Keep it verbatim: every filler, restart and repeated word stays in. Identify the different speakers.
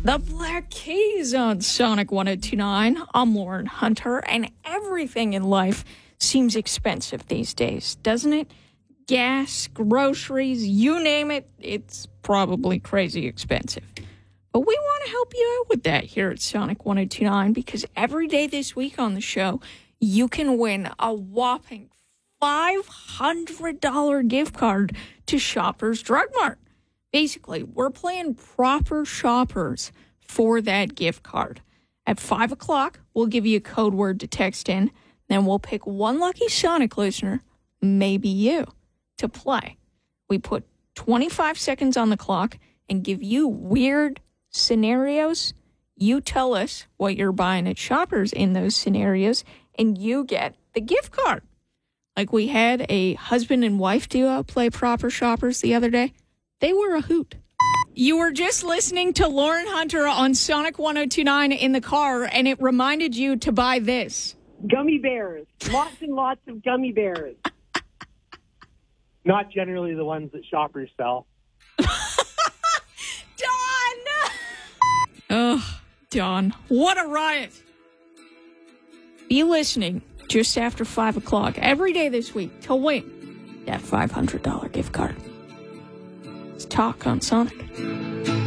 Speaker 1: The Black Keys on Sonic one oh two point nine. I'm Lauren Hunter, and everything in life seems expensive these days, doesn't it? Gas, groceries, you name it, it's probably crazy expensive. But we want to help you out with that here at Sonic one oh two point nine, because every day this week on the show, you can win a whopping five hundred dollars gift card to Shoppers Drug Mart. Basically, we're playing proper shoppers for that gift card. At five o'clock, we'll give you a code word to text in. Then we'll pick one lucky Sonic listener, maybe you, to play. We put twenty-five seconds on the clock and give you weird scenarios. You tell us what you're buying at Shoppers in those scenarios, and you get the gift card. Like we had a husband and wife duo play proper shoppers the other day. They were a hoot. You were just listening to Lauren Hunter on Sonic one oh two point nine in the car, and it reminded you to buy this.
Speaker 2: Gummy bears. Lots and lots of gummy bears. Not generally the ones that Shoppers sell.
Speaker 1: Don! Oh, Don. What a riot. Be listening just after five o'clock every day this week to win that five hundred dollars gift card. Let's talk on Sonic.